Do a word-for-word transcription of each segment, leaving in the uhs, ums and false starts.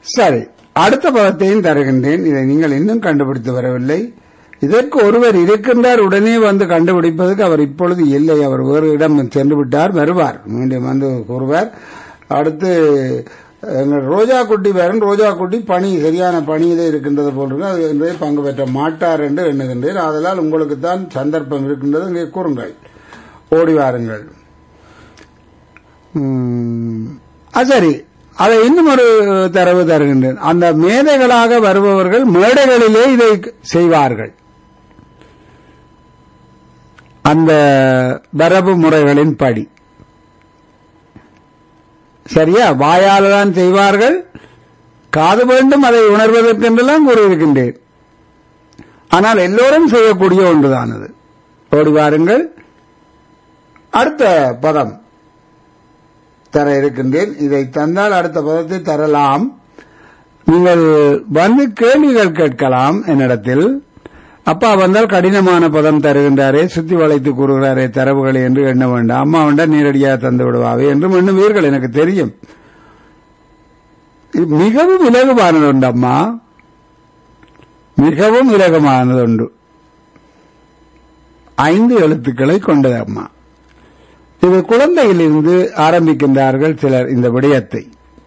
சரி, அடுத்த பதத்தையும் தருகின்றேன். இதை நீங்கள் இன்னும் கண்டுபிடித்து வரவில்லை. இதற்கு ஒருவர் இருக்கின்றார், உடனே வந்து கண்டுபிடிப்பதற்கு அவர் இப்பொழுது இல்லை. அவர் வேறு இடம் சென்று விட்டார், வருவார், மீண்டும் வந்து கூறுவார். அடுத்து எங்கள் ரோஜா குட்டி வேறன். ரோஜா குட்டி பணி சரியான பணியிலே இருக்கின்றது போல் அது என்பதை பங்கு பெற்ற மாட்டார் என்று எண்ணுகின்றேன். ஆதலால் உங்களுக்கு தான் சந்தர்ப்பம் இருக்கின்றது. இங்கே கூறுங்கள், ஓடி வாருங்கள். சரி, அதை இன்னும் ஒரு தரவு தருகின்றேன். அந்த மேதைகளாக வருபவர்கள் மேடைகளிலே இதை செய்வார்கள். அந்த வரவு முறைகளின் படி சரியா, வாயால் தான் செய்வார்கள். காது வேண்டும் அதை உணர்வதற்கென்றெல்லாம் கூறியிருக்கின்றேன். ஆனால் எல்லோரும் செய்யக்கூடிய ஒன்றுதான் அது. ஓடி வாருங்கள். அடுத்த பதம் தர இருக்கின்றேன். இதை தந்தால் அடுத்த பதத்தை தரலாம். நீங்கள் வந்து கேள்விகள் கேட்கலாம் என்னிடத்தில். அப்பா வந்தால் கடினமான பதம் தருகின்றாரே, சுத்தி வளைத்து கூறுகிறாரே தரவுகளை என்று எண்ண வேண்டாம். அம்மா வந்தால் நேரடியாக தந்து விடுவாவே என்றும் எண்ணுவீர்கள், எனக்கு தெரியும். மிகவும் இலகுவானது உண்டு அம்மா, மிகவும் இலகுவானது உண்டு. ஐந்து எழுத்துக்களை கொண்டது அம்மா. இது குழந்தையிலிருந்து ஆரம்பிக்கின்றார்கள் சிலர் இந்த விடயத்தை.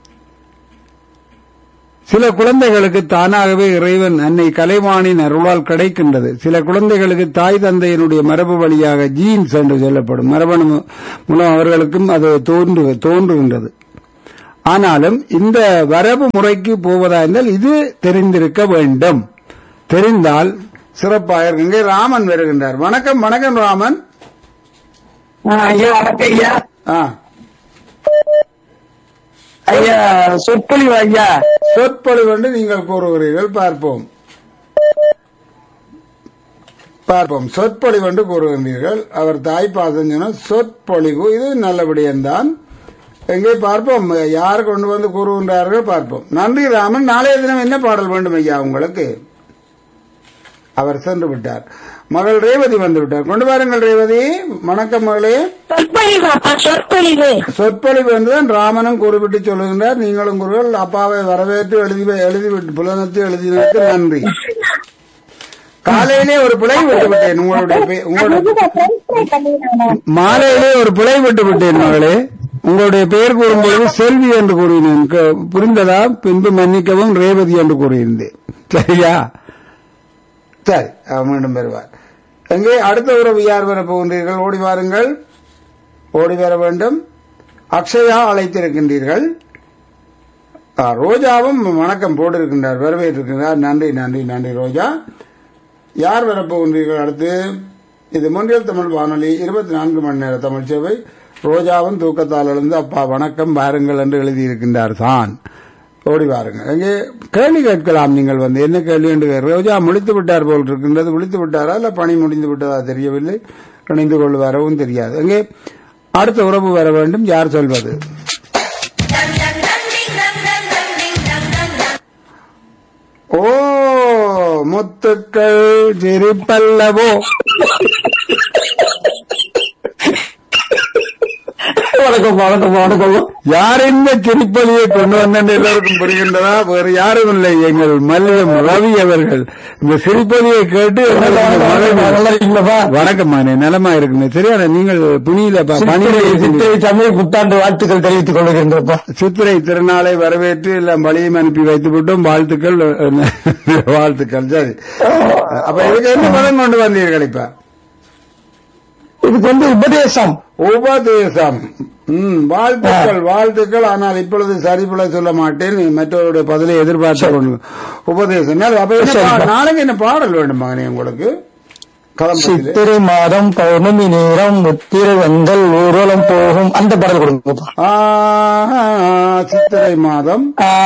சில குழந்தைகளுக்கு தானாகவே இறைவன் அன்னை கலைவாணின் அருளால் கிடைக்கின்றது. சில குழந்தைகளுக்கு தாய் தந்தையினுடைய மரபு வழியாக ஜீன்ஸ் என்று சொல்லப்படும் மரபணு மூலம் அவர்களுக்கும் அது தோன்று தோன்றுகின்றது. ஆனாலும் இந்த வரவு முறைக்கு போவதா இருந்தால் இது தெரிந்திருக்க வேண்டும். தெரிந்தால் சிறப்பாக இருக்கு. இங்கே ராமன் வருகின்றார். வணக்கம். வணக்கம் ராமன். ஐயா வணக்கம் ஐயா. ஐயா சொற்பொழிவு ஐயா. சொற்பொழிவு என்று நீங்கள் கூறுகிறீர்கள். பார்ப்போம் பார்ப்போம் சொற்பொழிவு என்று கூறுகின்றீர்கள். அவர் தாய்ப்பாசம் சொன்ன சொற்பொழிவு, இது நல்லபடியம்தான். எங்கே பார்ப்போம், யார் கொண்டு வந்து கூறுகின்றார்கள் பார்ப்போம். நன்றி ராமன். நாளைய தினம் என்ன பாடல் வேண்டும் ஐயா உங்களுக்கு? அவர் சென்று விட்டார். மகள் ரேவதி வந்து விட்டார். கொண்டு வாருங்கள் ரேவதி. வணக்கம் மகளே. சொற்பொழிவு சொற்பொழிவு என்றுதான் ராமனும் கூறிவிட்டு சொல்லுகின்றார். நீங்களும் கூறுகள். அப்பாவை வரவேற்று எழுதி எழுதிவிட்டு புலனத்தை எழுதினதற்கு நன்றி. காலையிலே ஒரு பிழை விட்டு விட்டேன். உங்களுடைய உங்களுடைய மாலையிலே ஒரு பிழை விட்டு விட்டேன் மகளே. உங்களுடைய பெயர் கூறும்போது செல்வி என்று கூறினேன். புரிந்ததா? பின்பு மன்னிக்கவும் ரேவதி என்று கூறியிருந்தேன். சரியா? சரி, மீண்டும் பெறுவார். எங்கே அடுத்த உறவு யார் வர போகின்றீர்கள்? ஓடி வாருங்கள். ஓடி வர வேண்டும். அக்ஷயா அழைத்திருக்கின்றீர்கள். ரோஜாவும் வணக்கம் போட்டிருக்கின்றார், வரவேற்றிருக்கின்றார். நன்றி நன்றி நன்றி ரோஜா. யார் வரப்போகின்றீர்கள் அடுத்து? இது மொன்றியல் தமிழ் வானொலி இருபத்தி நான்கு மணி நேர தமிழ் சேவை. ரோஜாவும் தூக்கத்தால் எழுந்து அப்பா வணக்கம் வாருங்கள் என்று எழுதியிருக்கின்றார் தான். ஓடி வாருங்கள். எங்கே கேள்வி கேட்கலாம். நீங்கள் வந்து என்ன கேள்வி என்று. ரோஜா முடித்து விட்டார் போல் இருக்கின்றது. முடித்து விட்டாரா இல்ல பணி முடிந்து விட்டதா தெரியவில்லை. இணைந்து கொள்வாரவும் தெரியாது. எங்கே அடுத்த உறவு வர வேண்டும். யார் சொல்வது? ஓ முத்துக்கள் சிரிப்பல்லவோ. வணக்கம் வணக்கம் வணக்கம். யார் இந்த திருப்பதியை கொண்டு வந்தேன் எல்லாருக்கும் புரிகின்றதா? வேறு யாரும் இல்லை, எங்கள் மல்லிகம் ரவி அவர்கள் இந்த திருப்பதியை கேட்டு வணக்கம் மானே நலமா இருக்குங்க. சரியான நீங்கள் புனியில சித்திரை தமிழ் புத்தாண்டு வாழ்த்துக்கள் தெரிவித்துக் கொள்கின்றப்பா. சித்திரை திருநாளை வரவேற்று எல்லாம் வழியும் அனுப்பி வைத்து விட்டோம். வாழ்த்துக்கள் வாழ்த்துக்கள். சரி, அப்ப இதுக்கு என்ன பதம் கொண்டு வந்தீர்கள்? இப்ப இதுக்கு வந்து உபதேசம். உபதேசம். ம் வாழ்த்துக்கள் வாழ்த்துக்கள். ஆனால் இப்பொழுது சரிபுல சொல்ல மாட்டேன். மற்றவருடைய பதிலை எதிர்பார்த்து கொண்டு உபதேசம். நாளைக்கு என்ன பாடல் வேண்டும் மகனே உங்களுக்கு? சித்திரை மாதம் பௌர்ணமி நேரம் முத்திரை வந்தல் ஊர்வலம் போகும் அந்த பாடல் கொடுங்க. சித்திரை மாதம்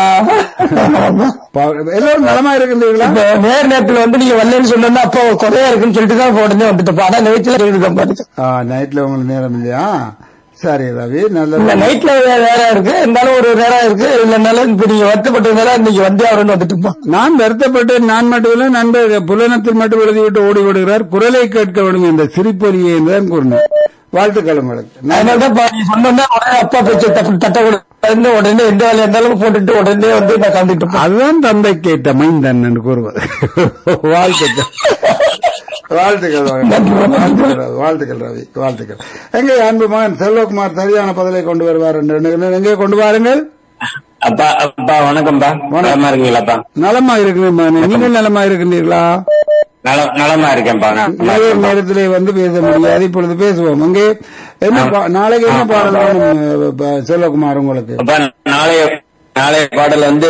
எல்லாரும் நலமா இருக்கின்றீங்களா? நேர் நேரத்தில் வந்து நீங்க வரலன்னு சொன்னா அப்போ குறையா இருக்குன்னு சொல்லிட்டு தான் உடனே வந்துட்டு ஆனா நைட்ல நைட்ல உங்களுக்கு நேரம் இல்லையா? சரி ரவி, நல்ல நைட்ல வேற இருக்கு, இருந்தாலும் ஒரு நேரம் இருக்கு. இல்லைனாலும் இப்ப நீங்க வருத்தப்பட்டதுனால இன்னைக்கு வந்து அவருன்னு வந்துட்டு. நான் வருத்தப்பட்டு நான் மட்டுமில்லை, நண்பர் புலனத்தில் மட்டும் எழுதிவிட்டு ஓடி விடுகிறார். குரலை கேட்க வேண்டும் என்ற சிரிப்பொலியை என்றுதான் கூறினேன். வாழ்த்துக்கள் உங்களுக்கு. அதனாலதான் சொன்னா உடனே அப்பா பேச்சு தட்ட வந்து உடனே எந்த வேலையா இருந்தாலும் போட்டுட்டு உடனே வந்து நான் கலந்துட்டு இருப்பேன். அதுதான் தந்தை கேட்ட மைந்தன் என்று கூறுவது. வாழ்த்துக்கள் வாழ்த்துக்கள் வாழ்த்துக்கள் வாழ்த்துக்கள் ரவி வாழ்த்துக்கள். எங்கே அன்பு மகன் செல்வகுமார் சரியான பதிலை கொண்டு வருவார் என்று எங்கே கொண்டு வாருங்கள். அப்பா அப்பா வணக்கம்ப்பா. நலமா இருக்கீங்களாப்பா? நலமா இருக்கிறேன். நீங்கள் நலமா இருக்கின்றீர்களா? நலமா இருக்கேன்ப்பா. நிறைய நேரத்திலே வந்து பேச முடியாது, இப்பொழுது பேசுவோம். அங்கே என்ன நாளைக்கு என்ன பாடல் வேணும் செல்வகுமார் உங்களுக்கு? நாளைய நாளைய பாடல் வந்து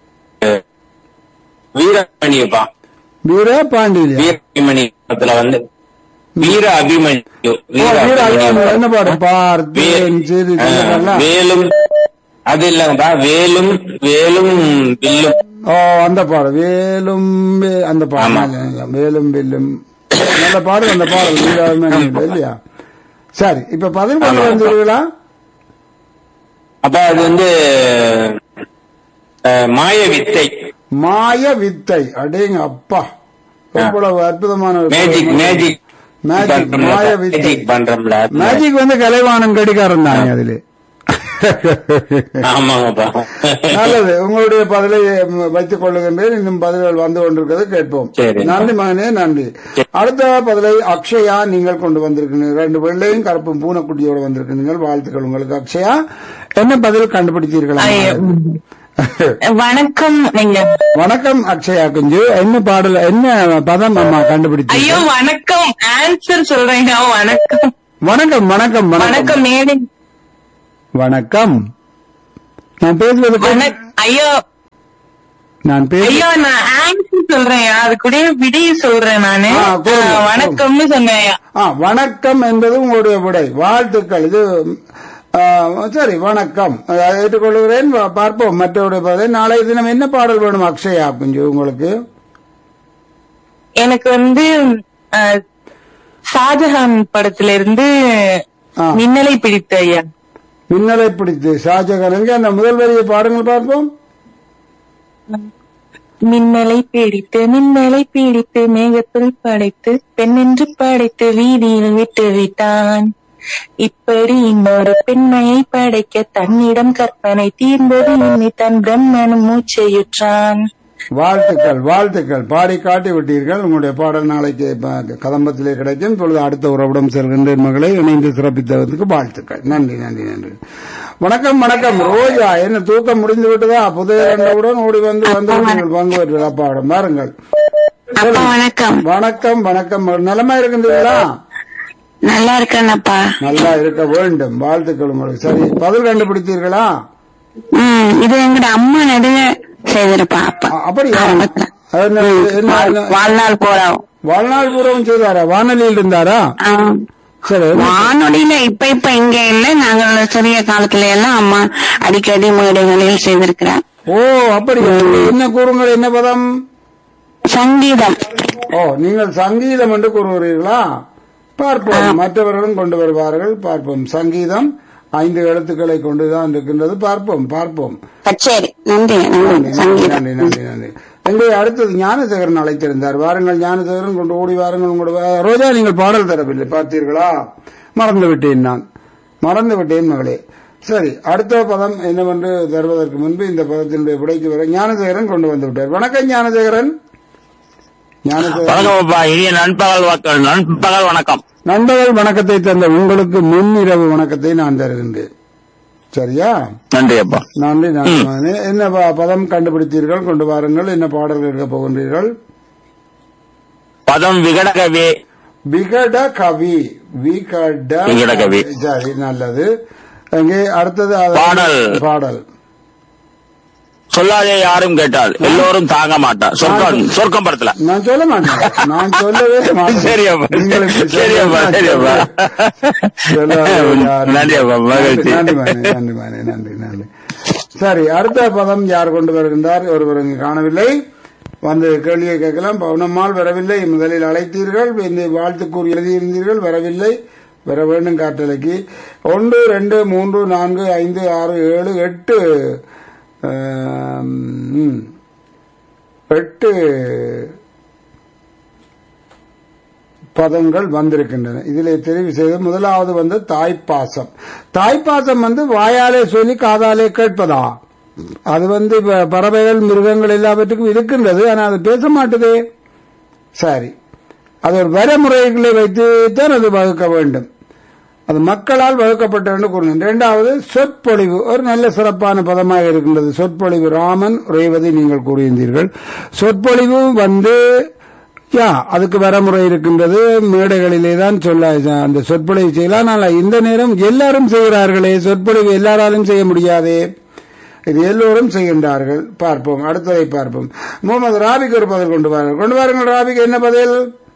வீரமணிப்பா. வீர பாண்டிய வீரமணி படத்துல வந்து வீர அபிமன்யு. வீர அபிமன்யு என்ன பாடம்? பார்த்தேன் வேலும் அது இல்லங்கப்பா, வேலும் வேலும் வில்லும். ஓ அந்த பாடம் வேலும் அந்த பாடம் வேலும் வில்லும் நல்ல பாடல். அந்த பாடல் வீர அபிமன்யு இல்லையா? சரி, இப்ப பதில் கொண்டு வந்துருவீங்களா? அப்ப அது வந்து மாய வித்தை. மாய வித்தை. அடேங்க அப்பா, எவ்வளவு அற்புதமான மேஜிக். மேஜிக் மேஜிக் மாய வித்தை பண்றோம்ல. மேஜிக் வந்து கலைவாணன் கடிகாரன் தாங்க அதுல. ஆமாங்கப்பா. நல்லது, உங்களுடைய பதிலை வைத்துக் கொள்ளுகின்றேன். இன்னும் பதில்கள் வந்து கொண்டிருக்கிறது, கேட்போம். நன்றி மகனே, நன்றி. அடுத்த பதிலை அக்ஷயா நீங்கள் கொண்டு வந்திருக்கிறீர்கள். ரெண்டு வெள்ளையும் கருப்பும் பூனைக்குட்டியோடு வந்திருக்கிறீர்கள். வாழ்த்துக்கள் உங்களுக்கு அக்ஷயா. என்ன பதில் கண்டுபிடித்தீர்களா? வணக்கம். வணக்கம் அக்ஷயா குஞ்சு. என்ன பாடல் என்ன பதம் அம்மா கண்டுபிடிச்சீங்க? ஐயோ வணக்கம், ஆன்சர் சொல்றேங்க. வணக்கம் வணக்கம் வணக்கம் வணக்கம் மேடை. வணக்கம். நான் பேசுவது ஐயோ நான் ஐயோ நான் ஆன்சர் சொல்றேன், அது கூட விடைய சொல்றேன் நானு. வணக்கம்னு சொன்னேன். வணக்கம் என்பது உங்களுடைய விடை. வாழ்த்துக்கள். இது சரி, வணக்கம் ஏற்றுக்கொள்கிறேன். பார்ப்போம் மற்றவருடைய பதிலை. நாளைய தினம் என்ன பாடல் வேணும் அக்ஷயா குஞ்சு உங்களுக்கு? எனக்கு வந்து ஷாஜஹான் படத்துல இருந்து மின்னலை பிடித்த. ஐயா மின்னலை பிடித்து ஷாஜகான் எங்க அந்த முதல் வரியை பாருங்கள் பார்ப்போம். மின்னலை பிடித்து மின்னலை பிடித்து மேகத்தில் படைத்து பெண்ணென்று படைத்து வீதியில் விட்டு விட்டான். இப்படி இன்னொரு பெண்மையை படைக்க தன்னிடம் கற்பனை தீர்ந்தது இன்னி தன் பிரம்மனும் மூச்சையுற்றான். வாழ்த்துக்கள் வாழ்த்துக்கள். பாடி காட்டி விட்டீர்கள். உங்களுடைய பாடல் நாளைக்கு கதம்பத்திலே கிடைக்கும். இப்பொழுது அடுத்த உறவிடம் செல்கின்றேன் மகளை. இணைந்து சிறப்பித்ததற்கு வாழ்த்துக்கள். நன்றி நன்றி நன்றி. வணக்கம் வணக்கம் ரோஜா. என்ன தூக்கம் முடிந்து விட்டதா? புதைய கண்டவுடன் ஓடி வந்து வந்து பங்கு பெற்று அப்பாடம் பாருங்கள். வணக்கம் வணக்கம் வணக்கம். நலமா இருக்கின்றீர்களா? நல்லா இருக்கேன்ப்பா. நல்லா இருக்க வேண்டும். வாழ்த்துக்கள் உங்களுக்கு. சரி, பதில் கண்டுபிடித்தீர்களா? இது எங்கட அம்மா நடுவே செய்திருப்பா. அப்படியா? வாழ்நாள் பூரம் வாழ்நாள் பூரம் செய்தாரா? வானொலியில் இருந்தாரா? சரி, வானொலியில இப்ப இப்ப இங்க இல்ல, நாங்கள் சிறிய காலத்துல எல்லாம் அம்மா அடிக்கடி மேடைகளில் செய்திருக்கிறார். ஓ அப்படியா? என்ன கூறுங்கள், என்ன பதம்? சங்கீதம். ஓ, நீங்கள் சங்கீதம் என்று கூறுகிறீர்களா? பார்ப்போம், மற்றவர்களும் கொண்டு வருவார்கள். பார்ப்போம். சங்கீதம் ஐந்து எழுத்துக்களை கொண்டுதான் இருக்கின்றது. பார்ப்போம் பார்ப்போம். சரி, நன்றி நன்றி நன்றி நன்றி நன்றி. எங்கே அடுத்தது ஞானசேகரன் அழைத்திருந்தார். வாருங்கள் ஞானசேகரன், கொண்டு ஓடி வாருங்கள். உங்களுடைய ரோஜா, நீங்கள் பாடல் தரவில்லை பார்த்தீர்களா? மறந்து விட்டேன், நான் மறந்து விட்டேன் மகளே. சரி, அடுத்த பதம் என்னவென்று தருவதற்கு முன்பு இந்த பதத்தினுடைய விடைக்கு வர ஞானசேகரன் கொண்டு வந்து விட்டார். வணக்கம் ஞானசேகரன். நண்பகல் நண்பகல் வணக்கம். நண்பகல் வணக்கத்தை தந்த உங்களுக்கு முன்னிரவு வணக்கத்தை நான் தருகின்றேன். சரியா? நன்றி அப்பா. நன்றி நன்றி. என்ன பதம் கண்டுபிடித்தீர்கள்? கொண்டு வாருங்கள். என்ன பாடல் எடுக்க போகின்றீர்கள்? பதம் விகடகவி. விகட கவி. விகட கவி. சரி, நல்லது. அங்கே அடுத்தது பாடல். பாடல் சொல்லாதே யாரும் கேட்டால் எல்லோரும் தாங்க மாட்டார். சொர்க்கம் சொர்க்கம் படத்துல. நான் சொல்ல மாட்டேன், நான் சொல்லவே மாட்டேன். சரியப்பா சரியப்பா சரியப்பா. நன்றி அப்பா, மகிழ்ச்சி. நன்றி நன்றி நன்றி நன்றி நன்றி. சரி, அடுத்த பதம் யார் கொண்டு வருகின்றார்? ஒருவர் இங்கு காணவில்லை. வந்து கேள்வியை கேட்கலாம். பவுனம்மாள் வரவில்லை. முதலில் அழைத்தீர்கள், இந்த வாழ்த்து கூறி எழுதியிருந்தீர்கள், வரவில்லை. வர வேண்டும் காற்றலைக்கு. ஒன்று ரெண்டு மூன்று நான்கு ஐந்து ஆறு ஏழு எட்டு எட்டு பதங்கள் வந்திருக்கின்றன. இதிலே தெரிவு செய்து முதலாவது வந்து தாய்ப்பாசம். தாய்ப்பாசம் வந்து வாயாலே சொல்லி காதாலே கேட்பதா? அது வந்து பறவைகள் மிருகங்கள் எல்லாவற்றுக்கும் இருக்கின்றது, ஆனால் அது பேச மாட்டுதே. சரி, அது ஒரு வரைமுறைகளை வைத்துத்தான் அது வகுக்க வேண்டும். அது மக்களால் வகுக்கப்பட்ட கூறினேன். இரண்டாவது சொற்பொழிவு, ஒரு நல்ல சிறப்பான பதமாக இருக்கின்றது. சொற்பொழிவு ராமன் ரேவதி நீங்கள் கூறியிருந்தீர்கள். சொற்பொழிவு வந்து யா அதுக்கு வரமுறை இருக்கின்றது. மேடைகளிலே தான் சொல்ல அந்த சொற்பொழிவு செய்யலாம். ஆனால் இந்த நேரம் எல்லாரும் செய்கிறார்களே, சொற்பொழிவு எல்லாராலும் செய்ய முடியாதே. இது எல்லோரும் செய்கின்றார்கள். பார்ப்போம், அடுத்ததை பார்ப்போம். முகமது ராபிக் ஒரு பதில் கொண்டு வாருங்கள். கொண்டு வாருங்கள் ராபிக், என்ன பதில்?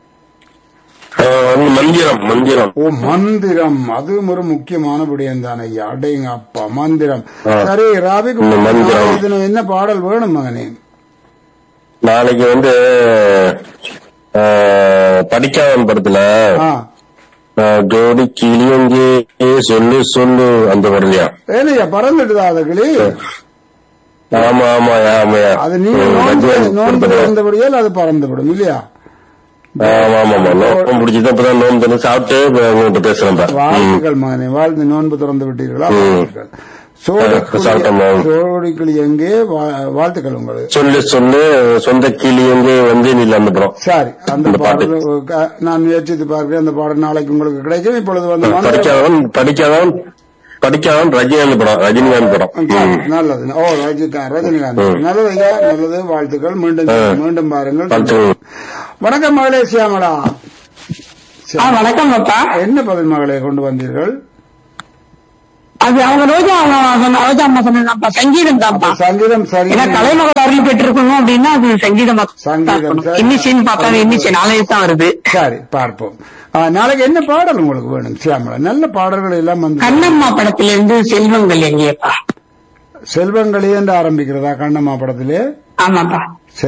மந்திரம். மந்திரம் ஓ, மந்திரம். அதுவும் ஒரு முக்கியமான விடயம் தான் ஐயா. அடைங்க அப்பா, மந்திரம். சரி ராபிக், என்ன பாடல் வேணும் மகனே? நாளைக்கு வந்து படிக்காதவன் படத்துல ஜோடி கிளியங்கே சொல்லு சொல்லு அந்த படலையா? ஏனையா பறந்துட்டுதா அந்த கிளி? ஆமா ஆமா ஆமையா. அது நீங்க நோன்பு இருந்தபடியால் அது பறந்துவிடும் இல்லையா? ஆமா ஆமா நோக்கம் பிடிச்சது. அப்பதான் நோன்பு சாப்பிட்டு உங்கள்கிட்ட பேசுறேன். வாழ்த்துக்கள் மகனே, வாழ்ந்து நோன்பு திறந்து விட்டீர்களா? சோடி கிளி எங்கே? வாழ்த்துக்கள் உங்களுக்கு. சொல்லு சொல்லு சொந்த கிளி எங்கே வந்து நிலம்புறோம். சரி, அந்த பாடல் நான் முயற்சித்து பார்க்கிறேன். அந்த பாடல் நாளைக்கு உங்களுக்கு கிடைக்கும். இப்பொழுது வந்து படிக்காதவன் படிக்காதவன் படிக்காதவன் ரஜினிகாந்த் படம். ரஜினிகாந்த் படம் நல்லது. ஓ, ரஜினிகாந்த் ரஜினிகாந்த் நல்லது ஐயா, நல்லது. வாழ்த்துக்கள். மீண்டும் மீண்டும் பாருங்கள். வணக்கம் மகளே சியாமலா. வணக்கம் அப்பா. என்ன பதில் மகளே கொண்டு வந்தீர்கள்? அது அவங்க ரோஜா ரோஜா அம்மா சொன்னாப்பா, சங்கீதம் தான்ப்பா. சங்கீதம் சரி. கலைமகள் அருள் பெற்றிருக்கணும் அப்படின்னா அது சங்கீதம். சங்கீதம் இன்னிசைன்னு பார்த்தா இன்னிசை நாளைக்கு தான் வருது. சரி, பார்ப்போம். நாளைக்கு என்ன பாடல் உங்களுக்கு வேணும் சியாமலா? நல்ல பாடல்கள் எல்லாம் வந்து கண்ணம்மா படத்திலிருந்து செல்வங்கள் எங்கேப்பா? செல்வங்களே என்று ஆரம்பிக்கிறதா கண்ணம்மா படத்திலே? ஆமாப்பா.